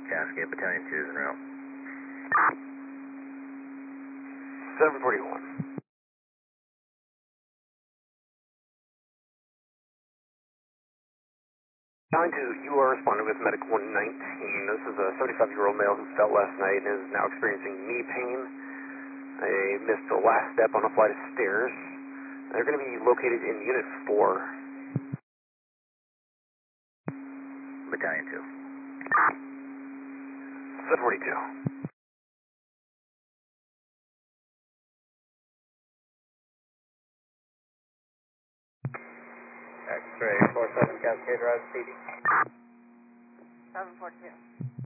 Cascade Battalion 2 is en route. 741. Battalion 2, you are responding with Medic 119. This is a 75-year-old male who fell last night and is now experiencing knee pain. They missed the last step on a flight of stairs. They're going to be located in Unit 4. Battalion 2. 742. X-ray 47 Cascade Rise PD. 742.